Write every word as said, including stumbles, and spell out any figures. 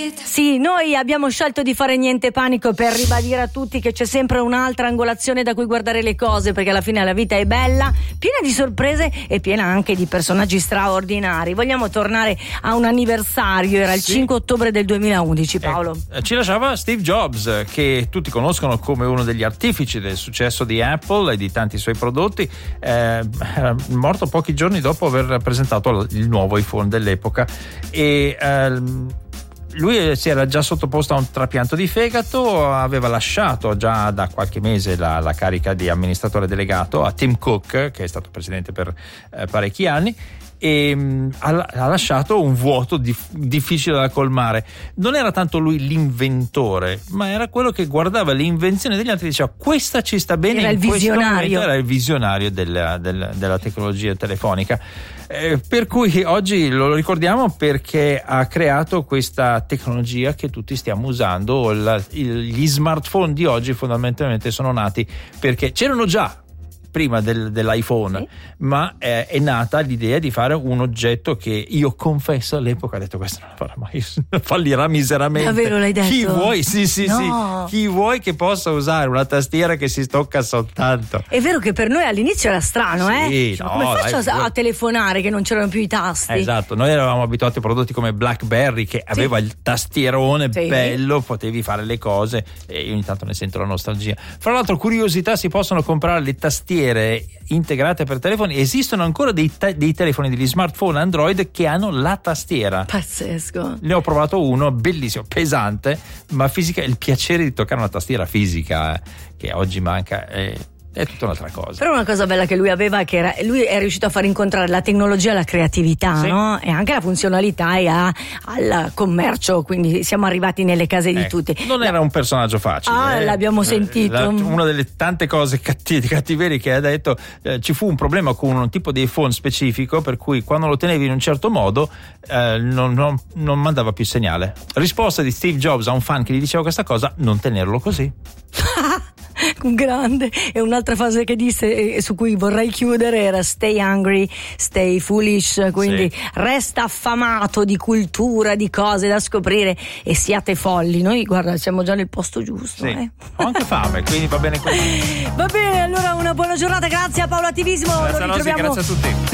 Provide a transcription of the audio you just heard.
Sì, noi abbiamo scelto di fare niente panico per ribadire a tutti che c'è sempre un'altra angolazione da cui guardare le cose, perché alla fine la vita è bella, piena di sorprese e piena anche di personaggi straordinari. Vogliamo tornare a un anniversario, era il sì. cinque ottobre del duemilaundici, Paolo. Eh, ci lasciava Steve Jobs, che tutti conoscono come uno degli artefici del successo di Apple e di tanti suoi prodotti. Eh, era morto pochi giorni dopo aver presentato il nuovo iPhone dell'epoca e ehm, lui si era già sottoposto a un trapianto di fegato, aveva lasciato già da qualche mese la, la carica di amministratore delegato a Tim Cook, che è stato presidente per eh, parecchi anni, e mh, ha, ha lasciato un vuoto dif- difficile da colmare. Non era tanto lui l'inventore, ma era quello che guardava le invenzioni degli altri e diceva questa ci sta bene. Era in il visionario, era il visionario della, della, della tecnologia telefonica. Eh, per cui oggi lo ricordiamo perché ha creato questa tecnologia che tutti stiamo usando. La, il, gli smartphone di oggi fondamentalmente sono nati perché c'erano già prima del, dell'iPhone, sì. ma eh, è nata l'idea di fare un oggetto che io confesso all'epoca ho detto questo non farà mai, fallirà miseramente. Davvero l'hai detto? Chi vuoi, sì sì no. sì, chi vuoi che possa usare una tastiera che si tocca soltanto? È vero che per noi all'inizio era strano, sì, eh? No, come faccio dai, a, a telefonare che non c'erano più i tasti? Esatto, noi eravamo abituati a prodotti come BlackBerry che sì. aveva il tastierone sì. bello, potevi fare le cose e io ogni tanto ne sento la nostalgia. Fra l'altro, curiosità, si possono comprare le tastiere integrate per telefoni. Esistono ancora dei, ta- dei telefoni, degli smartphone Android che hanno la tastiera. Pazzesco. Ne ho provato uno bellissimo, pesante, ma fisica, il piacere di toccare una tastiera fisica eh, che oggi manca è, è tutta un'altra cosa. Però una cosa bella che lui aveva, che era, lui è riuscito a far incontrare la tecnologia e la creatività, sì. no? E anche la funzionalità e a, al commercio, quindi siamo arrivati nelle case di eh, tutti. Non la... era un personaggio facile. Ah, eh. l'abbiamo sentito. La, una delle tante cose cattiv- cattiverie che ha detto, eh, ci fu un problema con un tipo di iPhone specifico per cui quando lo tenevi in un certo modo eh, non, non, non mandava più segnale. Risposta di Steve Jobs a un fan che gli diceva questa cosa: non tenerlo così. Un grande. E un'altra frase che disse e su cui vorrei chiudere era stay hungry, stay foolish, quindi sì. resta affamato di cultura, di cose da scoprire e siate folli. Noi guarda siamo già nel posto giusto, sì. eh? Ho anche fame, quindi va bene così. Va bene, allora una buona giornata, grazie a Paolo Attivismo. Grazie lo a Rosy, ritroviamo grazie a tutti.